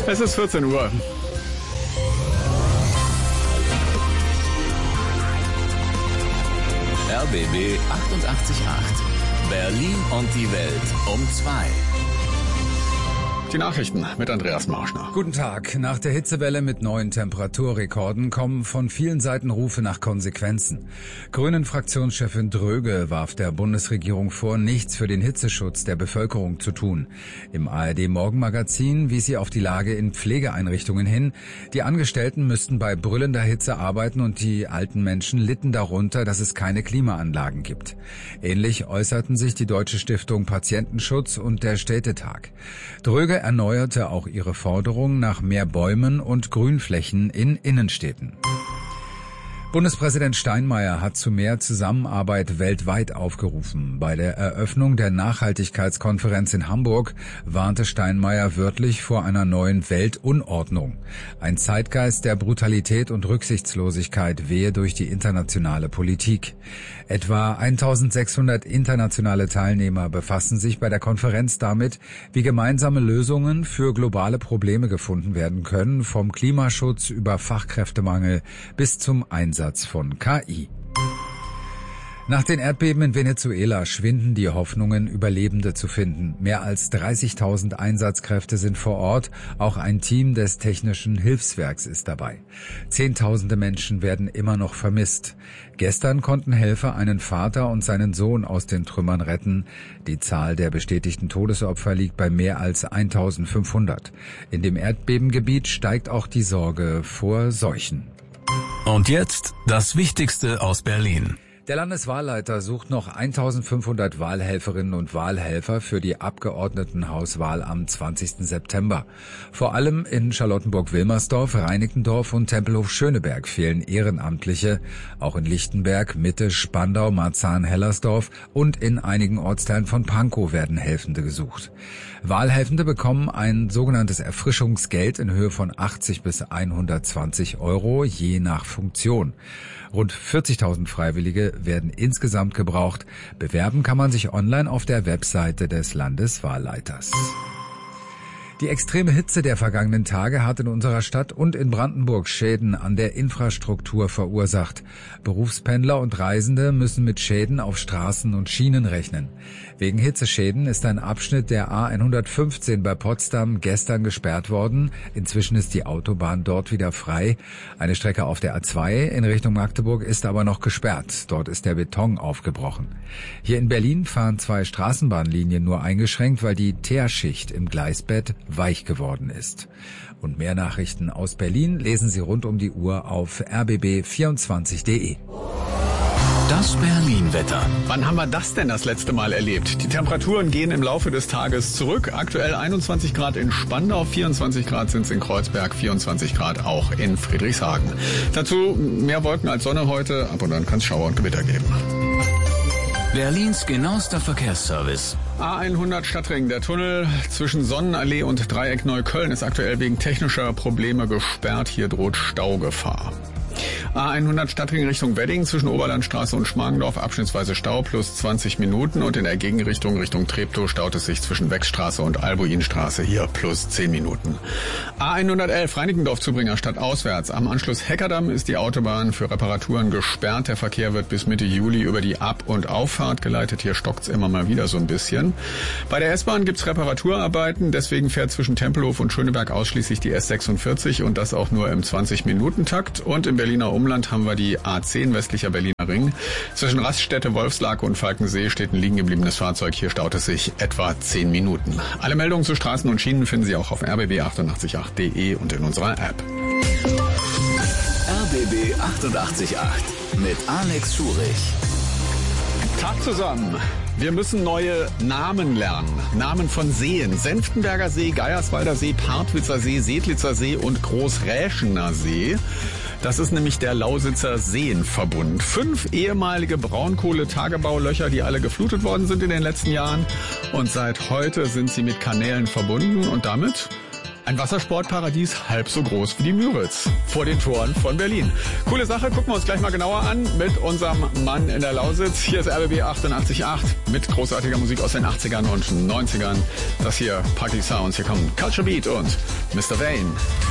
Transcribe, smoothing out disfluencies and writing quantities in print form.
Es ist 14 Uhr. RBB 88.8. Berlin und die Welt um 2. Die Nachrichten mit Andreas Marschner. Guten Tag. Nach der Hitzewelle mit neuen Temperaturrekorden kommen von vielen Seiten Rufe nach Konsequenzen. Grünen-Fraktionschefin Dröge warf der Bundesregierung vor, nichts für den Hitzeschutz der Bevölkerung zu tun. Im ARD-Morgenmagazin wies sie auf die Lage in Pflegeeinrichtungen hin. Die Angestellten müssten bei brüllender Hitze arbeiten und die alten Menschen litten darunter, dass es keine Klimaanlagen gibt. Ähnlich äußerten sich die Deutsche Stiftung Patientenschutz und der Städtetag. Dröge erneuerte auch ihre Forderung nach mehr Bäumen und Grünflächen in Innenstädten. Bundespräsident Steinmeier hat zu mehr Zusammenarbeit weltweit aufgerufen. Bei der Eröffnung der Nachhaltigkeitskonferenz in Hamburg warnte Steinmeier wörtlich vor einer neuen Weltunordnung. Ein Zeitgeist der Brutalität und Rücksichtslosigkeit wehe durch die internationale Politik. Etwa 1600 internationale Teilnehmer befassen sich bei der Konferenz damit, wie gemeinsame Lösungen für globale Probleme gefunden werden können, vom Klimaschutz über Fachkräftemangel bis zum Einsatz von KI. Nach den Erdbeben in Venezuela schwinden die Hoffnungen, Überlebende zu finden. Mehr als 30.000 Einsatzkräfte sind vor Ort. Auch ein Team des Technischen Hilfswerks ist dabei. Zehntausende Menschen werden immer noch vermisst. Gestern konnten Helfer einen Vater und seinen Sohn aus den Trümmern retten. Die Zahl der bestätigten Todesopfer liegt bei mehr als 1.500. In dem Erdbebengebiet steigt auch die Sorge vor Seuchen. Und jetzt das Wichtigste aus Berlin. Der Landeswahlleiter sucht noch 1.500 Wahlhelferinnen und Wahlhelfer für die Abgeordnetenhauswahl am 20. September. Vor allem in Charlottenburg-Wilmersdorf, Reinickendorf und Tempelhof-Schöneberg fehlen Ehrenamtliche. Auch in Lichtenberg, Mitte, Spandau, Marzahn-Hellersdorf und in einigen Ortsteilen von Pankow werden Helfende gesucht. Wahlhelfende bekommen ein sogenanntes Erfrischungsgeld in Höhe von 80 bis 120 Euro, je nach Funktion. Rund 40.000 Freiwillige werden insgesamt gebraucht. Bewerben kann man sich online auf der Webseite des Landeswahlleiters. Die extreme Hitze der vergangenen Tage hat in unserer Stadt und in Brandenburg Schäden an der Infrastruktur verursacht. Berufspendler und Reisende müssen mit Schäden auf Straßen und Schienen rechnen. Wegen Hitzeschäden ist ein Abschnitt der A115 bei Potsdam gestern gesperrt worden. Inzwischen ist die Autobahn dort wieder frei. Eine Strecke auf der A2 in Richtung Magdeburg ist aber noch gesperrt. Dort ist der Beton aufgebrochen. Hier in Berlin fahren 2 Straßenbahnlinien nur eingeschränkt, weil die Teerschicht im Gleisbett weich geworden ist. Und mehr Nachrichten aus Berlin lesen Sie rund um die Uhr auf rbb24.de. Das Berlin-Wetter. Wann haben wir das denn das letzte Mal erlebt? Die Temperaturen gehen im Laufe des Tages zurück. Aktuell 21 Grad in Spandau, 24 Grad sind es in Kreuzberg, 24 Grad auch in Friedrichshagen. Dazu mehr Wolken als Sonne heute, ab und an kann es Schauer und Gewitter geben. Berlins genauester Verkehrsservice. A100 Stadtring. Der Tunnel zwischen Sonnenallee und Dreieck Neukölln ist aktuell wegen technischer Probleme gesperrt. Hier droht Staugefahr. A100 Stadtring Richtung Wedding zwischen Oberlandstraße und Schmargendorf abschnittsweise Stau plus 20 Minuten und in der Gegenrichtung Richtung Treptow staut es sich zwischen Wechstraße und Albuinstraße hier plus 10 Minuten. A111 Reinickendorf-Zubringer stadtauswärts. Am Anschluss Heckerdamm ist die Autobahn für Reparaturen gesperrt. Der Verkehr wird bis Mitte Juli über die Ab- und Auffahrt geleitet. Hier stockt's immer mal wieder so ein bisschen. Bei der S-Bahn gibt's Reparaturarbeiten. Deswegen fährt zwischen Tempelhof und Schöneberg ausschließlich die S46 und das auch nur im 20-Minuten-Takt. Und im Berliner Umland haben wir die A10 westlicher Berliner Ring. Zwischen Raststätte, Wolfslake und Falkensee steht ein liegen gebliebenes Fahrzeug. Hier staut es sich etwa 10 Minuten. Alle Meldungen zu Straßen und Schienen finden Sie auch auf rbb888.de und in unserer App. RBB 88.8 mit Alex Schurich. Tag zusammen. Wir müssen neue Namen lernen. Namen von Seen. Senftenberger See, Geierswalder See, Partwitzer See, Sedlitzer See und Großräschener See. Das ist nämlich der Lausitzer Seenverbund. 5 ehemalige Braunkohletagebaulöcher, die alle geflutet worden sind in den letzten Jahren. Und seit heute sind sie mit Kanälen verbunden und damit Ein Wassersportparadies halb so groß wie die Müritz vor den Toren von Berlin. Coole Sache, gucken wir uns gleich mal genauer an mit unserem Mann in der Lausitz. Hier ist RBB 88.8 mit großartiger Musik aus den 80ern und 90ern. Das hier Party Sounds. Hier kommen Culture Beat und Mr. Vane.